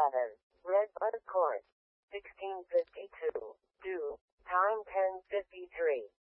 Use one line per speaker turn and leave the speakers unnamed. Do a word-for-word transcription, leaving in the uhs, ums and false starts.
eleven. Redbud Court. sixteen fifty-two. Due. Time ten fifty-three.